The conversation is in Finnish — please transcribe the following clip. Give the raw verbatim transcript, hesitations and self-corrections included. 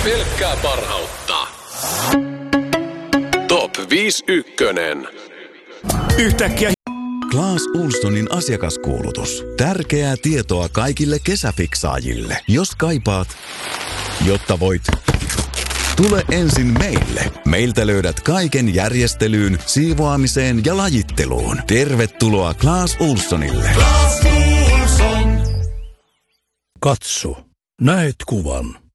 Pelkkää parhautta. Top viisi ykkönen. Yhtäkkiä Clas Ohlsonin asiakaskuulutus. Tärkeää tietoa kaikille kesäfiksaajille. Jos kaipaat, jotta voit, tule ensin meille. Meiltä löydät kaiken järjestelyyn, siivoamiseen ja lajitteluun. Tervetuloa Clas Ohlsonille. katso. Näet kuvan.